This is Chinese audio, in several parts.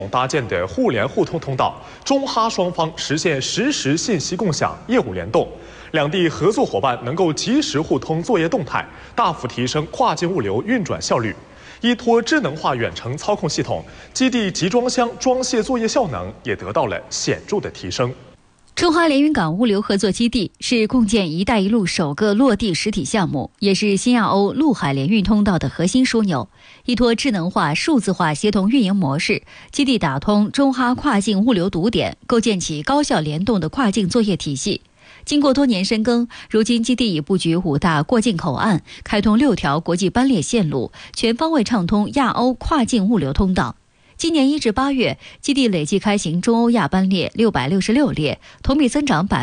搭建的互联互通通道，中哈双方实现实时信息共享、业务联动，两地合作伙伴能够及时互通作业动态，大幅提升跨境物流运转效率。依托智能化远程操控系统，基地集装箱装卸作业效能也得到了显著的提升。 中哈连云港物流合作基地是共建“一带一路”首个落地实体项目，也是新亚欧陆海联运通道的核心枢纽。依托智能化、数字化协同运营模式，基地打通中哈跨境物流堵点，构建起高效联动的跨境作业体系。经过多年深耕，如今基地已布局5大过境口岸，开通6条国际班列线路，全方位畅通亚欧跨境物流通道。今年1至8月，基地累计开行中欧亚班列666列，同比增长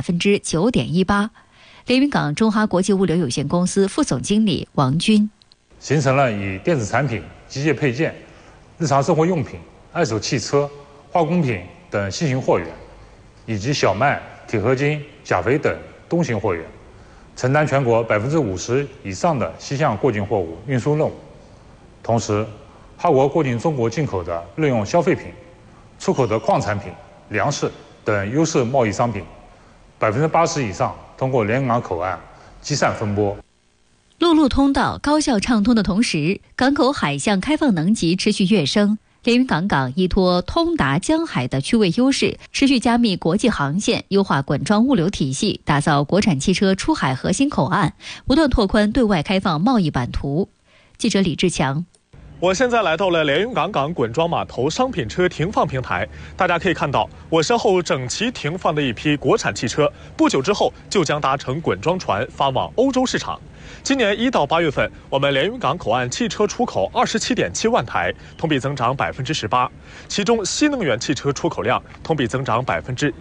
9.18%。连云港中哈国际物流有限公司副总经理王军， 形成了以电子产品、机械配件、日常生活用品、二手汽车、化工品等新型货源，以及小麦、铁合金、钾肥等东型货源，承担全国50%以上的西向过境货物运输任务。同时，哈国过境中国进口的日用消费品、出口的矿产品、粮食等优势贸易商品，80%以上通过连云港口岸集散分拨。 陆路通道高效畅通的同时，港口海象开放能级持续跃升。连云港港依托通达江海的区位优势，持续加密国际航线，优化滚装物流体系，打造国产汽车出海核心口岸，不断拓宽对外开放贸易版图。记者李志强。 我现在来到了连云港港滚装码头商品车停放平台，大家可以看到，我身后整齐停放的一批国产汽车，不久之后就将搭乘滚装船发往欧洲市场。今年1到8月份，我们连云港口岸汽车出口27.7万台，同比增长18%，其中新能源汽车出口量同比增长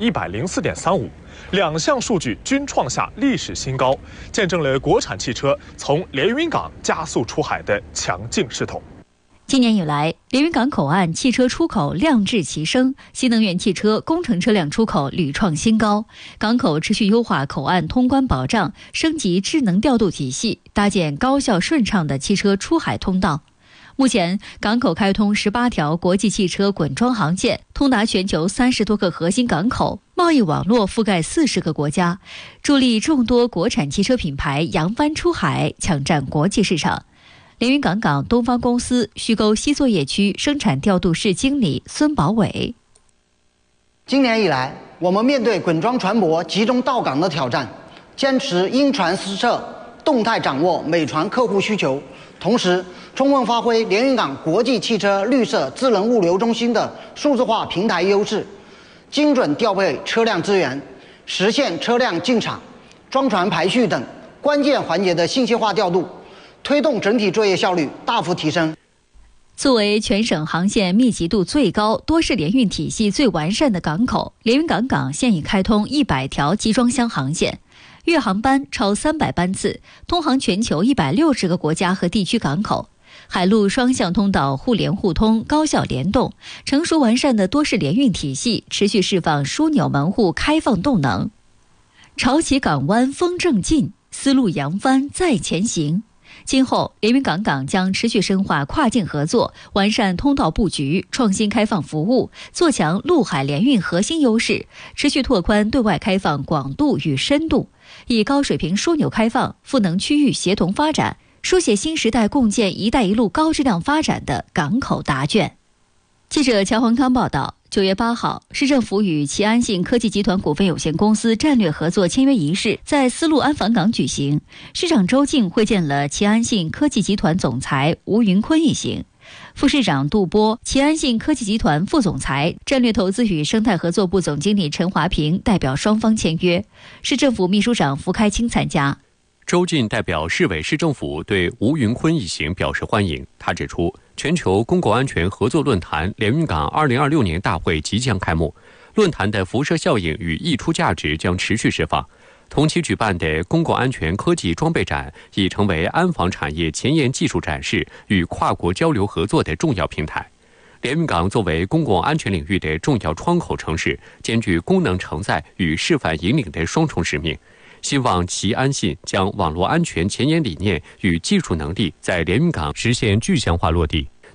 104.35%，两项数据均创下历史新高，见证了国产汽车从连云港加速出海的强劲势头。 今年以来，连云港口岸汽车出口量质齐升，新能源汽车、工程车辆出口屡创新高。港口持续优化口岸通关保障，升级智能调度体系，搭建高效顺畅的汽车出海通道。目前，港口开通18条国际汽车滚装航线，通达全球30多个核心港口，贸易网络覆盖40个国家，助力众多国产汽车品牌扬帆出海，抢占国际市场。连云港港东方公司须沟西作业区生产调度室经理孙宝伟， 今年以来，我们面对滚装船舶集中到港的挑战，坚持因船施策，动态掌握每船客户需求，同时充分发挥连云港国际汽车绿色智能物流中心的数字化平台优势，精准调配车辆资源，实现车辆进场、装船排序等关键环节的信息化调度，推动整体作业效率大幅提升。 作为全省航线密集度最高、多式联运体系最完善的港口，连云港港现已开通100条集装箱航线，月航班超300班次，通航全球160个国家和地区港口。海陆双向通道互联互通、高效联动，成熟完善的多式联运体系持续释放枢纽门户开放动能。潮起港湾风正劲，丝路扬帆再前行。今后，连云港港将持续深化跨境合作，完善通道布局，创新开放服务，做强陆海联运核心优势，持续拓宽对外开放广度与深度，以高水平枢纽开放、赋能区域协同发展，书写新时代共建“一带一路”高质量发展的港口答卷。记者乔宏康报道，9月8号，市政府与齐安信科技集团股份有限公司战略合作签约仪式在丝路安防港举行。市长周静会见了齐安信科技集团总裁吴云坤一行，副市长杜波、齐安信科技集团副总裁、战略投资与生态合作部总经理陈华平代表双方签约。市政府秘书长符开清参加。 周进代表市委市政府对吴云坤一行表示欢迎。他指出，全球公共安全合作论坛连云港2026年大会即将开幕，论坛的辐射效应与溢出价值将持续释放。同期举办的公共安全科技装备展已成为安防产业前沿技术展示与跨国交流合作的重要平台。连云港作为公共安全领域的重要窗口城市，兼具功能承载与示范引领的双重使命。希望齐安信将网络安全前沿理念与技术能力在连云港实现具象化落地，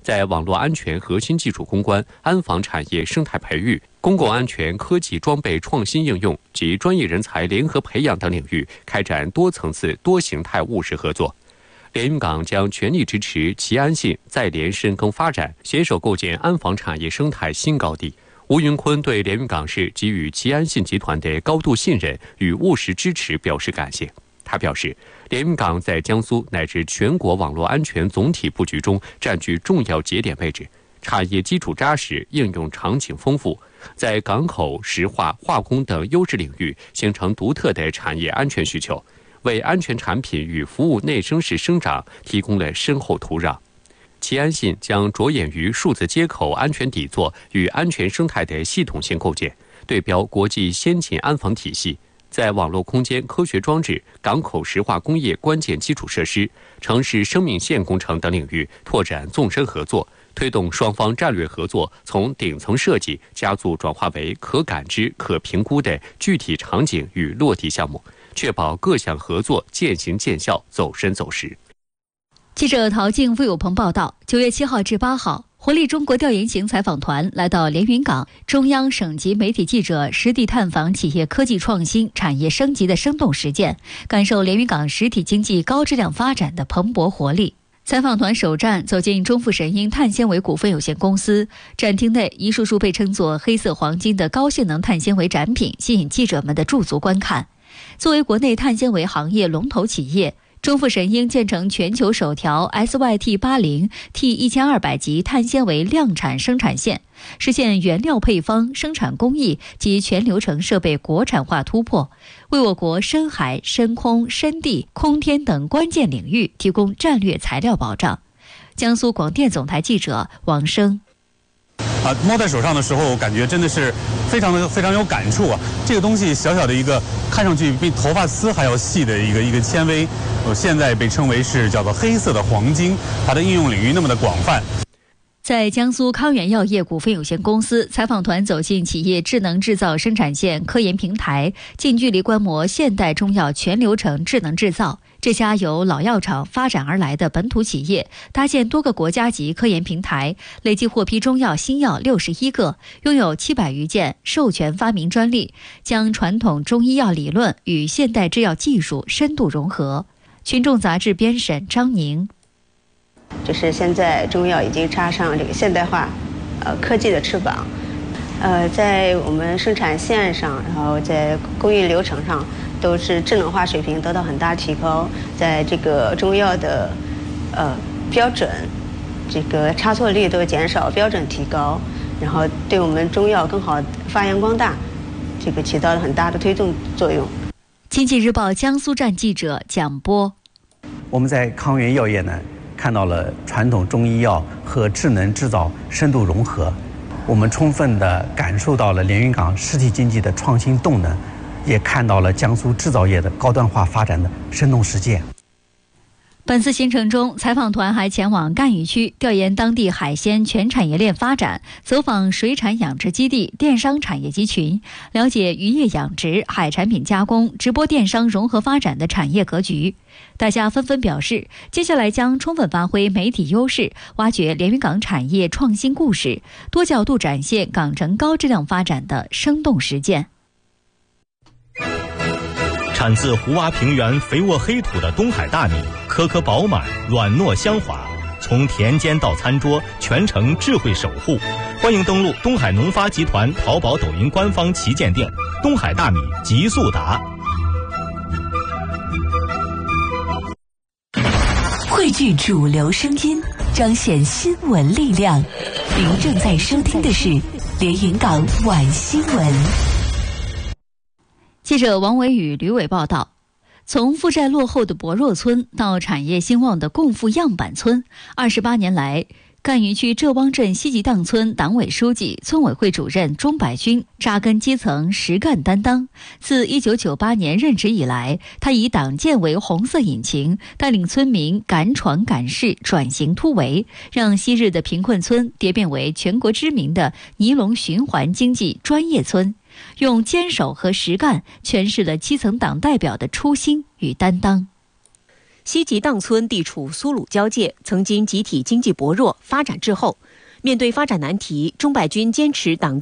在网络安全核心技术攻关、安防产业生态培育、公共安全科技装备创新应用及专业人才联合培养等领域开展多层次、多形态务实合作。连云港将全力支持齐安信在联深耕发展，携手构建安防产业生态新高地。吴云坤对连云港市给予齐安信集团的高度信任与务实支持表示感谢。他表示，连云港在江苏乃至全国网络安全总体布局中占据重要节点位置，产业基础扎实，应用场景丰富，在港口、石化、化工等优势领域形成独特的产业安全需求，为安全产品与服务内生式生长提供了深厚土壤。齐安信将着眼于数字接口安全底座与安全生态的系统性构建，对标国际先进安防体系，在网络空间科学装置、港口石化工业关键基础设施、城市生命线工程等领域拓展纵深合作，推动双方战略合作从顶层设计加速转化为可感知、可评估的具体场景与落地项目，确保各项合作渐行渐效、走深走实。 记者陶静、付有朋报道，9月7号至8号，活力中国调研型采访团来到连云港，中央省级媒体记者实地探访企业科技创新、产业升级的生动实践，感受连云港实体经济高质量发展的蓬勃活力。采访团首站走进中富神鹰碳纤维股份有限公司，展厅内一束束被称作黑色黄金的高性能碳纤维展品吸引记者们的驻足观看。作为国内碳纤维行业龙头企业，中富神鹰建成全球首条 SYT80 T1200 级碳纤维量产生产线，实现原料配方、生产工艺及全流程设备国产化突破，为我国深海、深空、深地、空天等关键领域提供战略材料保障。江苏广电总台记者王生。 摸在手上的时候，感觉真的是非常有感触啊！这个东西小小的一个，看上去比头发丝还要细的一个纤维，现在被称为是叫做黑色的黄金，它的应用领域那么的广泛。 在江苏康源药业股份有限公司，采访团走进企业智能制造生产线科研平台，近距离观摩现代中药全流程智能制造。这家由老药厂发展而来的本土企业，搭建多个国家级科研平台，累计获批中药新药61个，拥有700余件授权发明专利，将传统中医药理论与现代制药技术深度融合。群众杂志编审张宁。 就是现在中药已经插上这个现代化科技的翅膀，在我们生产线上，然后在工艺流程上都是智能化水平得到很大提高，在这个中药的标准，这个差错率都减少，标准提高，然后对我们中药更好发扬光大，这个起到了很大的推动作用。 经济日报江苏站记者蒋波。 我们在康源药业呢，看到了传统中医药和智能制造深度融合，我们充分地感受到了连云港实体经济的创新动能，也看到了江苏制造业的高端化发展的生动实践。 本次行程中，采访团还前往赣榆区调研当地海鲜全产业链发展，走访水产养殖基地、电商产业集群，了解渔业养殖、海产品加工、直播电商融合发展的产业格局。大家纷纷表示，接下来将充分发挥媒体优势，挖掘连云港产业创新故事，多角度展现港城高质量发展的生动实践。 产自湖洼平原肥沃黑土的东海大米，颗颗饱满，软糯香滑，从田间到餐桌，全程智慧守护。欢迎登录东海农发集团淘宝、抖音官方旗舰店，东海大米极速达。 汇聚主流声音，彰显新闻力量。您正在收听的是连云港晚新闻。 记者王伟宇、吕伟报道，从负债落后的薄弱村到产业兴旺的共富样板村，28年来，赣榆区浙汪镇西集荡村党委书记、村委会主任钟百军扎根基层，实干担当。自1998年任职以来，他以党建为红色引擎，带领村民敢闯敢试，转型突围，让昔日的贫困村蝶变为全国知名的尼龙循环经济专业村。用坚守和实干诠释了基层党代表的初心与担当。 西吉荡村地处苏鲁交界，曾经集体经济薄弱，发展滞后。面对发展难题，中百军坚持党